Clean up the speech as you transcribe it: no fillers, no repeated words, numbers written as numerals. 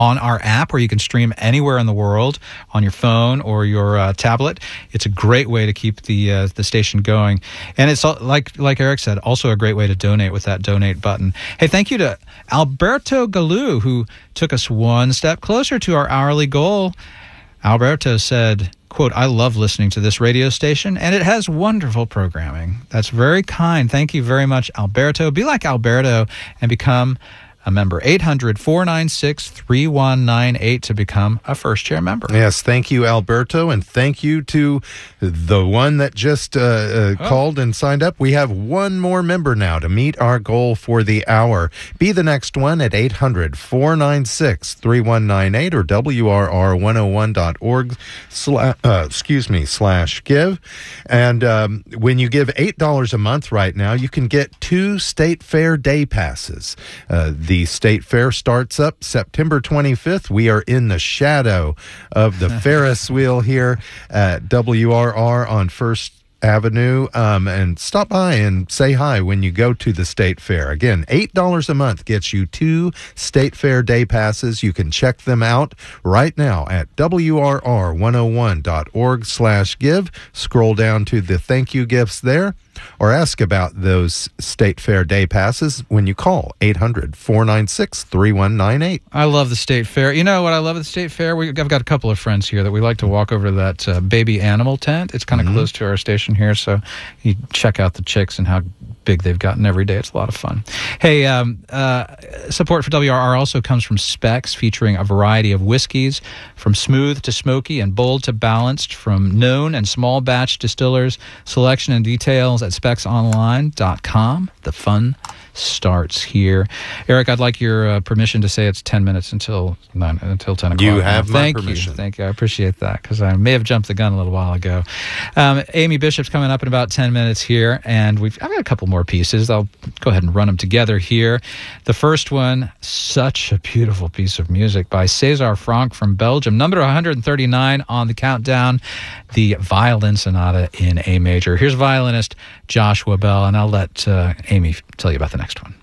on our app, where you can stream anywhere in the world on your phone or your tablet. It's a great way to keep the station going. And it's, like Eric said, also a great way to donate with that donate button. Hey, thank you to Alberto Galou, who took us one step closer to our hourly goal. Alberto said, quote, "I love listening to this radio station, and it has wonderful programming." That's very kind. Thank you very much, Alberto. Be like Alberto and become a member. 800-496-3198 to become a first-chair member. Yes, thank you, Alberto, and thank you to the one that just called and signed up. We have one more member now to meet our goal for the hour. Be the next one at 800-496-3198 or WRR101.org /give. And when you give $8 a month right now, you can get 2 State Fair day passes. The State Fair starts up September 25th. We are in the shadow of the Ferris wheel here at WRR on First Avenue, and stop by and say hi when you go to the State Fair. Again, $8 a month gets you 2 State Fair day passes. You can check them out right now at WRR101.org /give. Scroll down to the thank you gifts there, or ask about those State Fair day passes when you call 800-496-3198. I love the State Fair. You know what I love at the State Fair? I've got a couple of friends here that we like to walk over to that baby animal tent. It's kind of close to our station here, so you check out the chicks and how big they've gotten every day. It's a lot of fun. Hey, support for WRR also comes from Specs, featuring a variety of whiskeys, from smooth to smoky and bold to balanced, from known and small batch distillers. Selection and details at specsonline.com. The fun starts here. Eric, I'd like your permission to say it's 10 minutes until 10 o'clock. You have my permission. Thank you. I appreciate that, because I may have jumped the gun a little while ago. Amy Bishop's coming up in about 10 minutes here, and I've got a couple more pieces. I'll go ahead and run them together here. The first one, such a beautiful piece of music by César Franck from Belgium, number 139 on the countdown, the Violin Sonata in A major. Here's violinist Joshua Bell, and I'll let Amy tell you about the next one.